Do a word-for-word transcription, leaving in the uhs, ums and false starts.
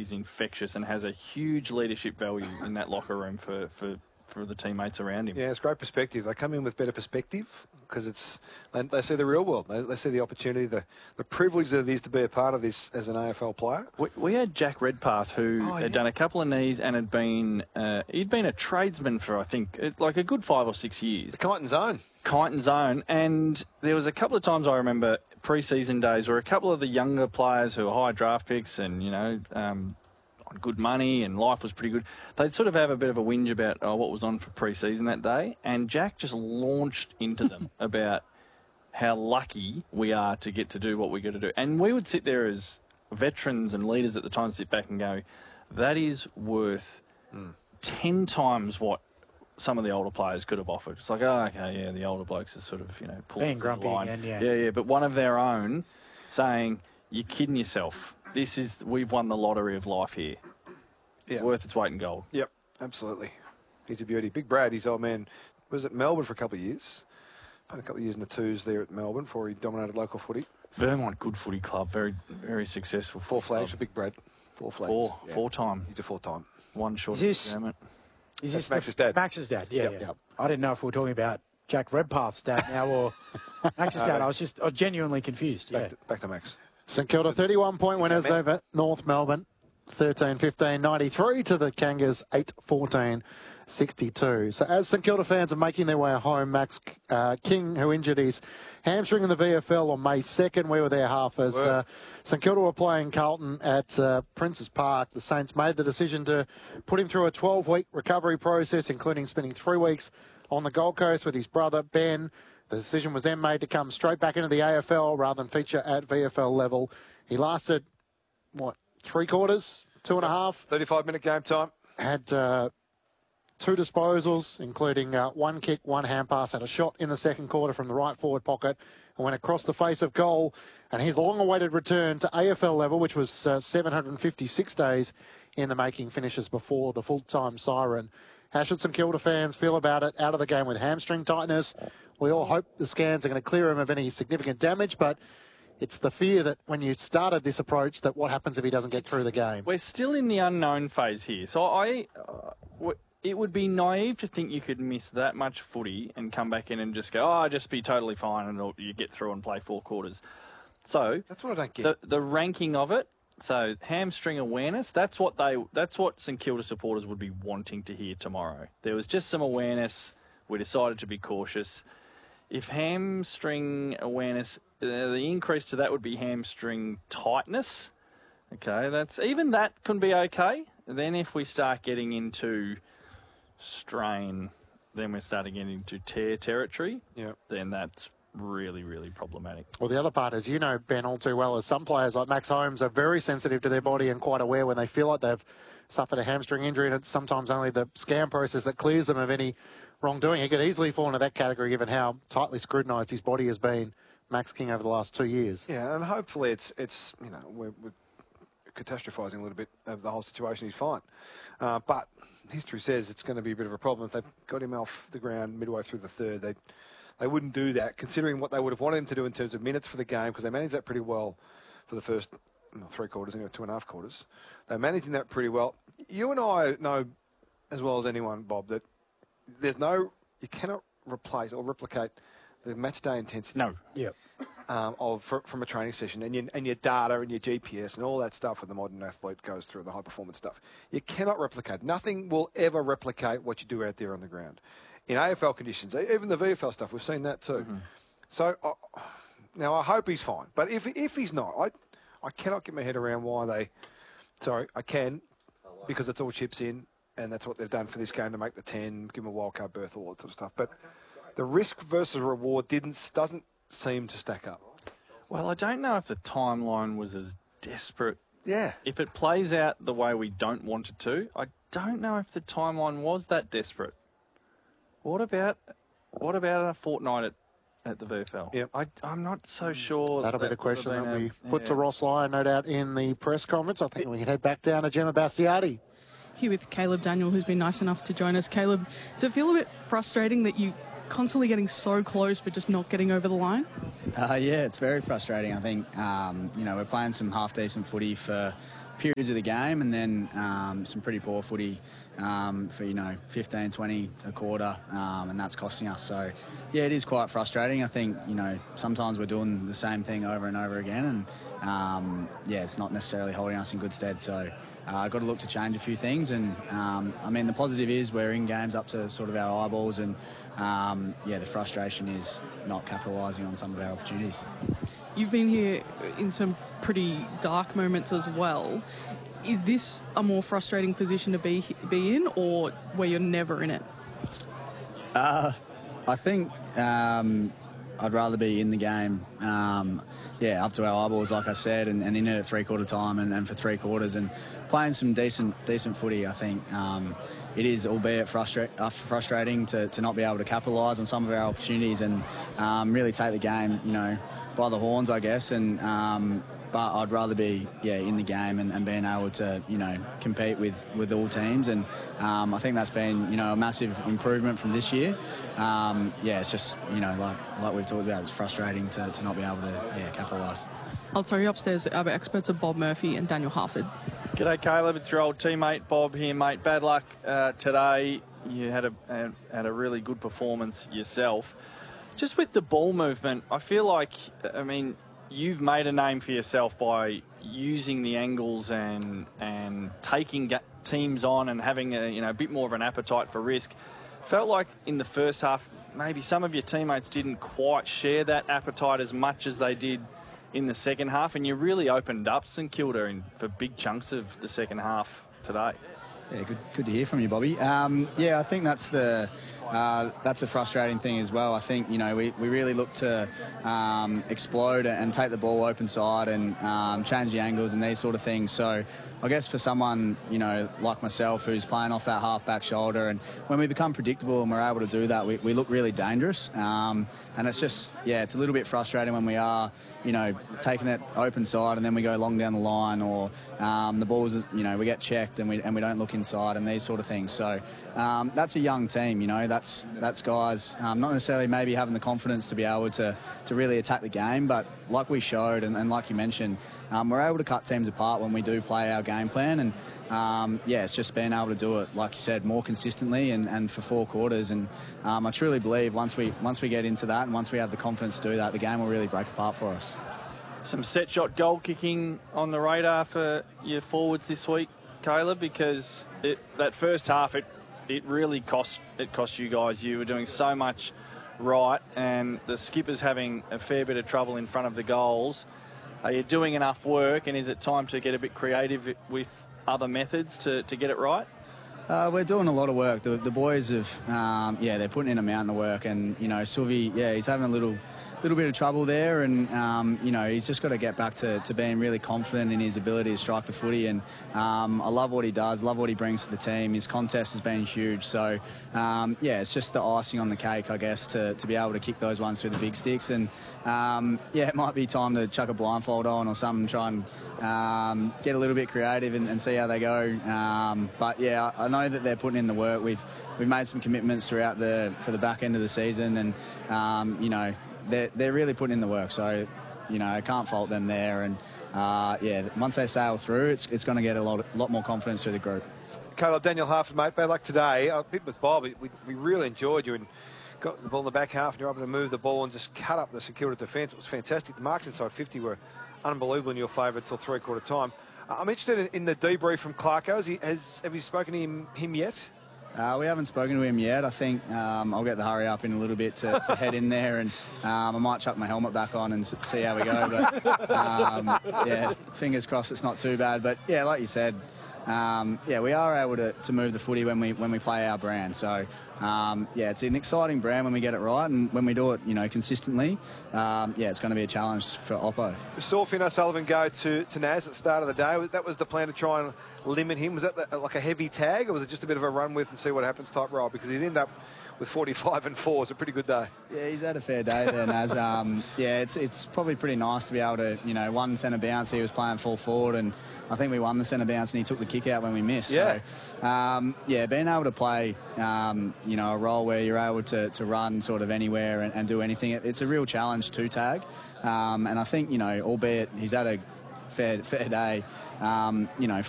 is infectious and has a huge leadership value in that locker room for, for, for the teammates around him. Yeah, it's great perspective. They come in with better perspective because it's they, they see the real world. They, they see the opportunity, the, the privilege that it is to be a part of this as an A F L player. We, we had Jack Redpath, who Oh, had yeah. done a couple of knees and had been uh, he'd been a tradesman for I think it- like a good five or six years. The Kyneton Zone. Kyneton Zone, and there was a couple of times I remember pre-season days where a couple of the younger players who were high draft picks and you know. Um, on good money and life was pretty good, they'd sort of have a bit of a whinge about oh, what was on for pre-season that day, and Jack just launched into them about how lucky we are to get to do what we got to do. And we would sit there as veterans and leaders at the time, sit back and go, that is worth mm. ten times what some of the older players could have offered. It's like, oh, okay, yeah, the older blokes are sort of, you know, pulling Being the grumpy line. again, yeah. Yeah, yeah, but one of their own saying, you're kidding yourself. This is, we've won the lottery of life here. Yeah. Worth its weight in gold. Yep, absolutely. He's a beauty. Big Brad, his old man, was at Melbourne for a couple of years. Played a couple of years in the twos there at Melbourne before he dominated local footy. Vermont, good footy club, very, very successful. Four flags club. for Big Brad. Four flags. Four, yeah. four time. He's a four time. One short Is this- of Is That's this Max's the, dad. Max's dad, yeah, Yep, yeah. yep. I didn't know if we were talking about Jack Redpath's dad now or Max's dad. I was just I was genuinely confused. Back, Yeah. to, back to Max. St Kilda thirty-one point winners Yeah, over North Melbourne, thirteen fifteen ninety-three to the Kangas, eight fourteen sixty-two. So as St Kilda fans are making their way home, Max uh, King, who injured his hamstring in the V F L on May second, we were there half as uh, St Kilda were playing Carlton at uh, Princes Park. The Saints made the decision to put him through a twelve-week recovery process, including spending three weeks on the Gold Coast with his brother, Ben. The decision was then made to come straight back into the A F L rather than feature at V F L level. He lasted, what, three quarters, two and a half? thirty-five minute game time. Had uh, two disposals, including uh, one kick, one hand pass, had a shot in the second quarter from the right forward pocket and went across the face of goal. And his long-awaited return to A F L level, which was uh, seven hundred fifty-six days in the making, finishes before the full-time siren. How should St Kilda fans feel about it? Out of the game with hamstring tightness. We all hope the scans are going to clear him of any significant damage, but it's the fear that when you started this approach, that what happens if he doesn't get It's, through the game? We're still in the unknown phase here. So I, uh, w- it would be naive to think you could miss that much footy and come back in and just go, oh, just be totally fine and it'll- you get through and play four quarters. So That's what I don't get. the, the ranking of it, so hamstring awareness, that's what they, that's what St Kilda supporters would be wanting to hear tomorrow. There was just some awareness. We decided to be cautious. If hamstring awareness, uh, the increase to that would be hamstring tightness. Okay, that's even that can be okay. Then if we start getting into strain, then we're starting getting into tear territory. Yeah. Then that's really, really problematic. Well, the other part is, you know, Ben, all too well, as some players like Max Holmes are very sensitive to their body and quite aware when they feel like they've suffered a hamstring injury, and it's sometimes only the scan process that clears them of any wrongdoing. He could easily fall into that category given how tightly scrutinised his body has been, Max King, over the last two years. Yeah, and hopefully it's, it's you know, we're, we're catastrophising a little bit of the whole situation. He's fine. Uh, but history says it's going to be a bit of a problem. If they got him off the ground midway through the third, they they wouldn't do that, considering what they would have wanted him to do in terms of minutes for the game, because they managed that pretty well for the first well, three quarters, anyway, two and a half quarters. They're managing that pretty well. You and I know as well as anyone, Bob, that there's no, you cannot replace or replicate the match day intensity. No. Yep. Um, of fr- from a training session and your, and your data and your G P S and all that stuff that the modern athlete goes through, the high performance stuff. You cannot replicate. Nothing will ever replicate what you do out there on the ground. In A F L conditions, even the V F L stuff, we've seen that too. Mm-hmm. So uh, now I hope he's fine. But if if he's not, I I cannot get my head around why they, sorry, I can, because it's all chips in and that's what they've done for this game to make the ten, give them a wildcard berth, all that sort of stuff. But the risk versus reward didn't doesn't seem to stack up. Well, I don't know if the timeline was as desperate. Yeah. If it plays out the way we don't want it to, I don't know if the timeline was that desperate. What about what about a fortnight at, at the V F L? Yep. I, I'm not so sure. That'll that be the question would that have we been a- put yeah. to Ross Lyon, no doubt, in the press conference. I think we can head back down to Gemma Bastiati. Here with Caleb Daniel, who's been nice enough to join us. Caleb, does it feel a bit frustrating that you constantly getting so close but just not getting over the line? Uh, yeah, it's very frustrating. I think, um, you know, we're playing some half-decent footy for periods of the game, and then um, some pretty poor footy um, for, you know, fifteen, twenty a quarter, um, and that's costing us. So, yeah, it is quite frustrating. I think, you know, sometimes we're doing the same thing over and over again, and, um, yeah, it's not necessarily holding us in good stead. So I've uh, got to look to change a few things. And, um, I mean, the positive is we're in games up to sort of our eyeballs, and, um, yeah, the frustration is not capitalising on some of our opportunities. You've been here in some pretty dark moments as well. Is this a more frustrating position to be be in, or where you're never in it? Uh, I think um, I'd rather be in the game, um, yeah, up to our eyeballs, like I said, and, and in it at three-quarter time and, and for three quarters, and playing some decent decent footy. I think um, it is, albeit frustra- uh, frustrating to, to not be able to capitalise on some of our opportunities and um, really take the game, you know, by the horns, I guess. And um, but I'd rather be, yeah, in the game and, and being able to, you know, compete with, with all teams. And um, I think that's been, you know, a massive improvement from this year. Um, yeah, it's just, you know, like like we've talked about, it's frustrating to, to not be able to, yeah, capitalise. I'll throw you upstairs. Our experts are Bob Murphy and Daniel Harford. G'day, Caleb. It's your old teammate Bob here, mate. Bad luck uh, today. You had a uh, had a really good performance yourself. Just with the ball movement, I feel like, I mean, you've made a name for yourself by using the angles and and taking ga- teams on and having a, you know, a bit more of an appetite for risk. Felt like in the first half, maybe some of your teammates didn't quite share that appetite as much as they did in the second half, and you really opened up St Kilda in, for big chunks of the second half today. Yeah, good, good to hear from you, Bobby. Um, yeah, I think that's the uh, that's a frustrating thing as well. I think, you know, we, we really look to um, explode and take the ball open side and um, change the angles and these sort of things. So I guess for someone, you know, like myself who's playing off that half-back shoulder, and when we become predictable and we're able to do that, we, we look really dangerous. Um, and it's just, yeah, it's a little bit frustrating when we are, you know, taking it open side and then we go long down the line, or um, the balls, you know, we get checked and we and we don't look inside and these sort of things. So um, that's a young team, you know, that's that's guys um, not necessarily maybe having the confidence to be able to, to really attack the game, but like we showed and, and like you mentioned, um, we're able to cut teams apart when we do play our game plan. And um, yeah, it's just being able to do it, like you said, more consistently and, and for four quarters. And um, I truly believe once we once we get into that and once we have the confidence to do that, the game will really break apart for us. Some set shot goal kicking on the radar for your forwards this week, Caleb, because it, that first half it it really cost it cost you guys. You were doing so much right, and the skipper's having a fair bit of trouble in front of the goals. Are you doing enough work, and is it time to get a bit creative with other methods to, to get it right? Uh, we're doing a lot of work. The, the boys have, um, yeah, they're putting in a mountain of work, and, you know, Sylvie, yeah, he's having a little little bit of trouble there, and, um, you know, he's just got to get back to, to being really confident in his ability to strike the footy, and um, I love what he does, love what he brings to the team. His contest has been huge, so, um, yeah, it's just the icing on the cake, I guess, to, to be able to kick those ones through the big sticks, and, um, yeah, it might be time to chuck a blindfold on or something, try and um, get a little bit creative and, and see how they go, um, but, yeah, I know that they're putting in the work. We've we've made some commitments throughout the, for the back end of the season, and, um, you know, They're, they're really putting in the work, so, you know, I can't fault them there. And, uh, yeah, once they sail through, it's it's going to get a lot lot more confidence through the group. Caleb, Daniel Harford, mate, bad luck today. A bit with Bob, we, we really enjoyed you and got the ball in the back half and you're able to move the ball and just cut up the St Kilda defence. It was fantastic. The marks inside fifty were unbelievable in your favour until three-quarter time. Uh, I'm interested in, in the debrief from Clarko. Has he, has, have you spoken to him, him yet? Uh, we haven't spoken to him yet. I think um, I'll get the hurry up in a little bit to, to head in there, and um, I might chuck my helmet back on and see how we go. But um, yeah, fingers crossed it's not too bad. But yeah, like you said, um, yeah, we are able to, to move the footy when we when we play our brand. So um, yeah, it's an exciting brand when we get it right, and when we do it, you know, consistently. Um, yeah, it's going to be a challenge for Oppo. We saw Finn O'Sullivan go to, to Naz at the start of the day. That was the plan, to try and limit him. Was that the, like a heavy tag, or was it just a bit of a run with and see what happens type role? Because he'd end up with forty-five and four. It's a pretty good day. Yeah, he's had a fair day there, Naz. Um, yeah, it's it's probably pretty nice to be able to, you know, one centre bounce. He was playing full forward, and I think we won the centre bounce, and he took the kick out when we missed. Yeah. So, um, yeah, being able to play, um, you know, a role where you're able to, to run sort of anywhere and, and do anything, it, it's a real challenge to tag. Um, and I think, you know, albeit he's had a fair fair day. Um, you know,